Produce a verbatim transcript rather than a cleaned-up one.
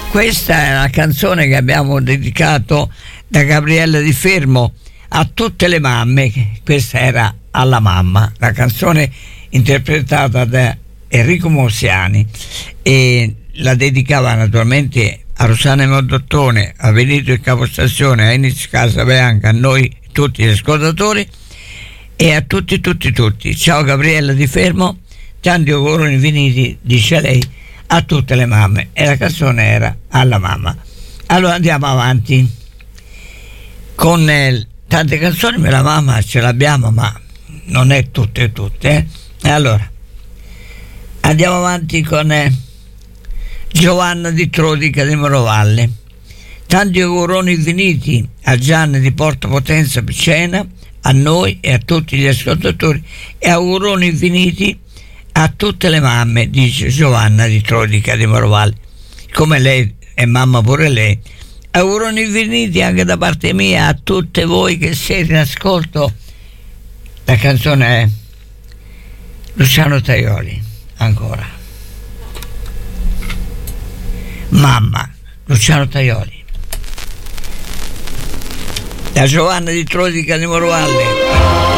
Questa è la canzone che abbiamo dedicato da Gabriella Di Fermo a tutte le mamme. Questa era alla mamma, la canzone interpretata da Enrico Morsiani, e la dedicava naturalmente a Rossana Mondottone, a Benito il Capostazione, a Enis Casabianca, a noi tutti gli ascoltatori e a tutti tutti tutti. Ciao Gabriella Di Fermo, tanti auguri infiniti, dice lei, a tutte le mamme, e la canzone era alla mamma. Allora andiamo avanti con eh, tante canzoni per la mamma, ce l'abbiamo, ma non è tutte tutte eh? E allora andiamo avanti con eh, Giovanna di Trodica di Morovalle. Tanti auguroni infiniti a Gianni di Porto Potenza Picena, a noi e a tutti gli ascoltatori, e auguroni infiniti a tutte le mamme, dice Giovanna di Trodica di Morovalle. Come lei è mamma pure lei, auguroni infiniti anche da parte mia a tutte voi che siete in ascolto. La canzone è Luciano Tajoli, ancora mamma, Luciano Tajoli, da Giovanna di Trodica di Morovalle.